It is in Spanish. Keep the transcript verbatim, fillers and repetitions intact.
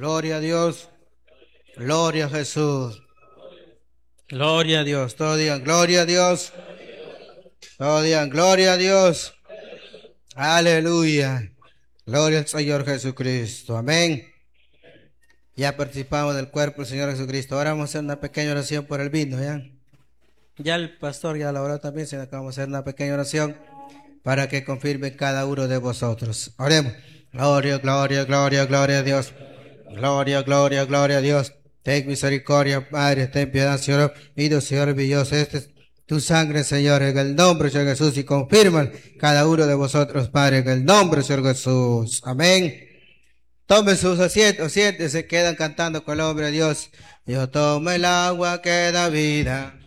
Gloria a Dios. Gloria a Jesús. Gloria a Dios. Todos digan gloria a Dios. Todos digan gloria a Dios. Aleluya. Gloria al Señor Jesucristo. Amén. Ya participamos del cuerpo del Señor Jesucristo. Ahora vamos a hacer una pequeña oración por el vino. Ya, ya el pastor ya la oró también. Sino que vamos a hacer una pequeña oración para que confirme cada uno de vosotros. Oremos. Gloria, gloria, gloria, gloria a Dios. Gloria, gloria, gloria a Dios. Ten misericordia, Padre, ten piedad, Señor. Pido, Señor, Dios, este es tu sangre, Señor, en el nombre de Jesús, y confirman cada uno de vosotros, Padre, en el nombre de Jesús. Amén. Tomen sus asientos, siéntense, quedan cantando con el nombre de Dios. Yo tomo el agua que da vida.